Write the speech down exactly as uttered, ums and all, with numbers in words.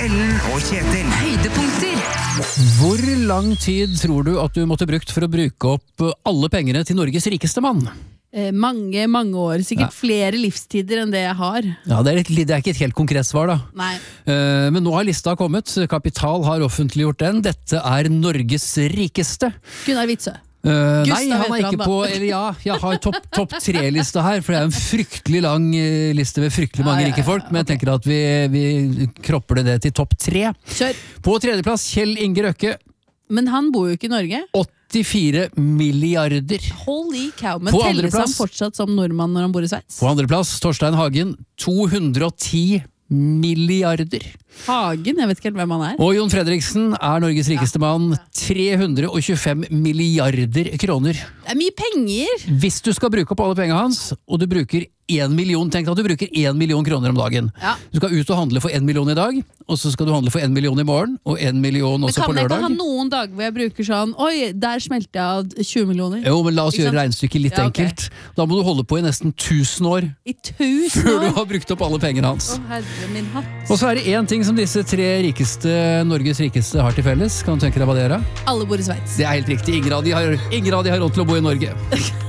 Ellen og Kjetil. Høydepunkter. Hvor lang tid tror du at du måtte brukt for å bruke opp alle pengene til Norges rikeste mann? Eh, mange, mange år. Sikkert Ja. flere livstider enn det jeg har. Ja, det er, et, det er ikke et helt konkret svar da. Nei. Eh, men nå har lista kommet. Kapital har offentliggjort den. Dette er Norges rikeste. Gunnar Witzøe. Uh, nei, Gustav han er heter ikke han da. på eller ja, jeg har topp top tre-lista her, for det er en fryktelig lang uh, liste med fryktelig mange Ja, ja, rike ja, folk, men jeg ok. tenker at vi, vi kropper det ned til topp tre. Kjør. På tredjeplass Kjell Inge Røkke, Men han bor jo ikke i Norge. åttifire milliarder. Holy cow. Men På telles andreplass- han fortsatt som nordmann når han bor i Sveits? På andreplass Torstein Hagen, to hundre og ti milliarder. Hagen, jeg vet ikke helt hvem han er. Og Jon Fredriksen er Norges rikeste mann, tre hundre og tjuefem milliarder kroner. Det er mye penger! Hvis du skal bruke opp alle pengene hans, og du bruker en million, tenk deg at du bruker en million kroner om dagen. Ja. Du skal ut og handle for en million i dag, og så skal du handle for en million i morgen, og en million Men også kan på jeg ikke lørdag. ha noen dager hvor jeg bruker sånn Oi, der smelter jeg av tjue millioner. Jo, men la oss Ikke gjøre sant? regnestykket litt Ja, ok. enkelt. Da må du holde på i nesten tusen år, I tusen før du år! har brukt opp alle pengene hans. Å, herre min hatt. Og så er det en ting som disse tre rikeste, Norges rikeste har til felles. Kan du tenke deg hva det er? Da? Alle bor i Sveits. Det er helt riktig. Ingen av de har, ingen av de har råd til å bo i Norge.